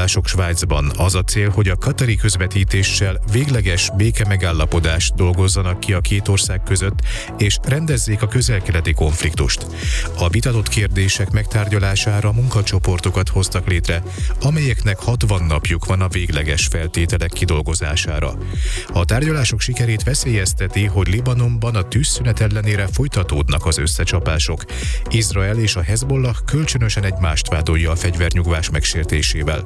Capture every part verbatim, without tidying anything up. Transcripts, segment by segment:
tárgyalások Svájcban. Az a cél, hogy a katari közvetítéssel végleges békemegállapodást dolgozzanak ki a két ország között, és rendezzék a közel-keleti konfliktust. A vitatott kérdések megtárgyalására munkacsoportokat hoztak létre, amelyeknek hatvan napjuk van a végleges feltételek kidolgozására. A tárgyalások sikerét veszélyezteti, hogy Libanonban a tűzszünet ellenére folytatódnak az összecsapások. Izrael és a Hezbollah kölcsönösen egymást vádolja a fegyvernyugvás megsértésével.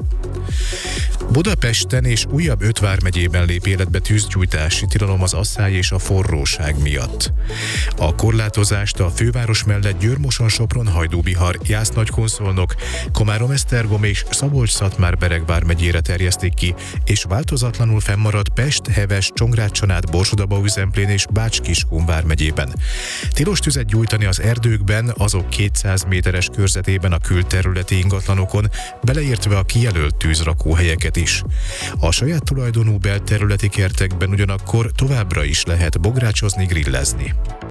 Budapesten és újabb öt vármegyében lép életbe tűzgyújtási tilalom az asszály és a forróság miatt. A korlátozást a főváros mellett Győr-Moson-Sopron, Hajdú-Bihar, Jász-Nagykun-Szolnok, Komárom-Esztergom és Szabolcs-Szatmár-Bereg vármegyére terjesztik ki, és változatlanul fennmarad Pest, Heves, Csongrád-Csanád, Borsod-Abaúj-Zemplén és Bács-Kiskun vármegyében. Tilos tüzet gyújtani az erdőkben, azok kétszáz méteres körzetében a külterületi ingatlanokon, beleértve a kijelölt tűzrakóhelyeket is. A saját tulajdonú belterületi kertekben ugyanakkor továbbra is lehet bográcsozni, grillezni.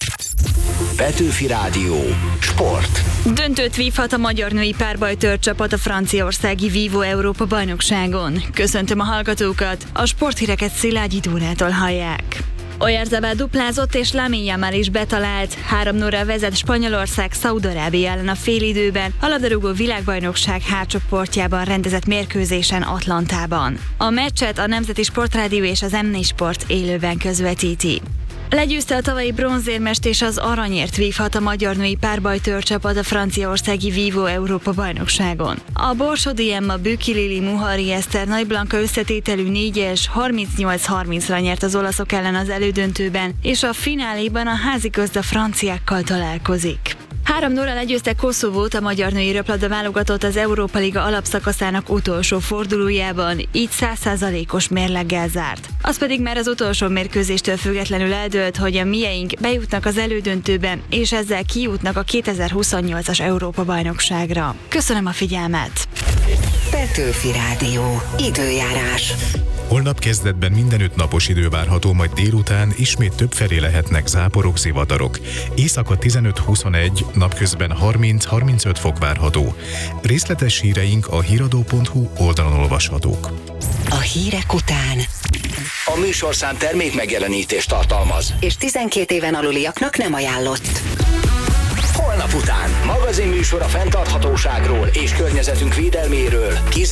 Petőfi Rádió. Sport. Döntőt vívhat a magyar női párbajtőr csapat a franciaországi Vívó Európa bajnokságon. Köszöntöm a hallgatókat, a sporthíreket Szilágyi Dórától hallják. Oyarzabal duplázott és Lamine Yamal is betalált. három nulla vezet Spanyolország Szaúd-Arábia ellen a félidőben, a labdarúgó világbajnokság H csoportjában rendezett mérkőzésen Atlantában. A meccset a Nemzeti Sportrádió és az em négy Sport élőben közvetíti. Legyőzte a tavalyi bronzérmest és az aranyért vívhat a magyar női párbajtőr csapat a franciaországi Vívó Európa bajnokságon. A Borsodi Emma, Bükki Lili, Muhari Eszter, Nagy Blanka összetételű négyes harmincnyolc harmincra nyert az olaszok ellen az elődöntőben, és a fináléban a házigazda franciákkal találkozik. három nulla legyőzte Koszovót a magyar női röplabda válogatott az Európa Liga alapszakaszának utolsó fordulójában, így száz százalékos mérleggel zárt. Az pedig már az utolsó mérkőzéstől függetlenül eldőlt, hogy a mieink bejutnak az elődöntőbe, és ezzel kijutnak a kétezer-huszonnyolcas Európa-bajnokságra. Köszönöm a figyelmet! Petőfi Rádió. Időjárás. Holnap kezdetben mindenütt napos idő várható, majd délután ismét többfelé lehetnek záporok, zivatarok. Éjszaka tizenöt-huszonegy, napközben harminc-harmincöt fok várható. Részletes híreink a híradó pont hu oldalon olvashatók. A hírek után a műsorszám termék megjelenítést tartalmaz, és tizenkét éven aluliaknak nem ajánlott. Holnap után magazinműsor a fenntarthatóságról és környezetünk védelméről.